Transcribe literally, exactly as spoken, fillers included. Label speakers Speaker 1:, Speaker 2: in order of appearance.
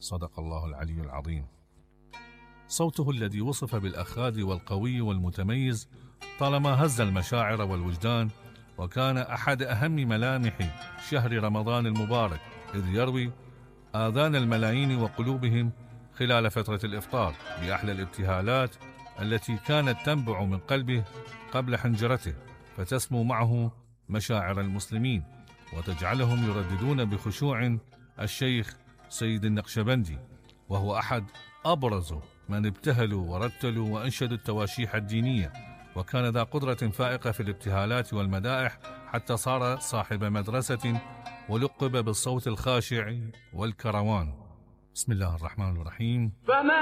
Speaker 1: صدق الله العلي العظيم. صوته الذي وصف بالأخاذ والقوي والمتميز طالما هز المشاعر والوجدان، وكان أحد أهم ملامح شهر رمضان المبارك، إذ يروي آذان الملايين وقلوبهم خلال فترة الإفطار بأحلى الابتهالات التي كانت تنبع من قلبه قبل حنجرته، فتسمو معه مشاعر المسلمين وتجعلهم يرددون بخشوع الشيخ سيد النقشبندي، وهو أحد أبرز من ابتهلوا ورتلوا وأنشدوا التواشيح الدينية، وكان ذا قدرة فائقة في الابتهالات والمدائح حتى صار صاحب مدرسة ولقب بالصوت الخاشع والكروان. بسم الله الرحمن الرحيم.